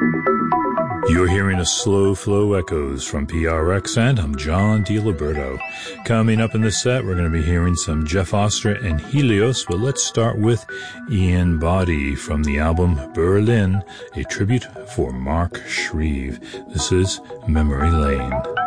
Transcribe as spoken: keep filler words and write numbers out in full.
You're hearing a slow flow echoes from P R X, and I'm John DiLiberto. Coming up in the set, we're going to be hearing some Jeff Oster and Helios, but let's start with Ian Boddy from the album Berlin, a tribute for Mark Shreve. This is Memory Lane.